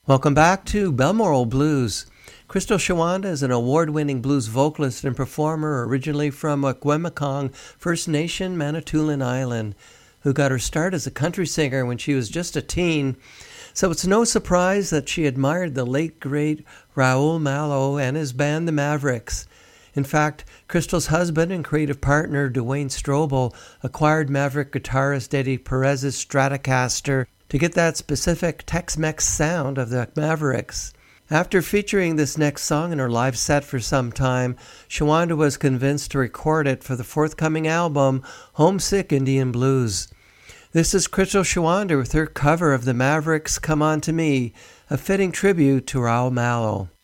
Welcome back to Balmoral Blues. Crystal Shawanda is an award-winning blues vocalist and performer originally from Esquimalt First Nation, Manitoulin Island, who got her start as a country singer when she was just a teen. So it's no surprise that she admired the late, great Raoul Malo and his band, the Mavericks. In fact, Crystal's husband and creative partner, Dwayne Strobel, acquired Maverick guitarist Eddie Perez's Stratocaster to get that specific Tex-Mex sound of the Mavericks. After featuring this next song in her live set for some time, Shawanda was convinced to record it for the forthcoming album, Homesick Indian Blues. This is Crystal Shawanda with her cover of the Mavericks' Come On To Me, a fitting tribute to Raoul Malo.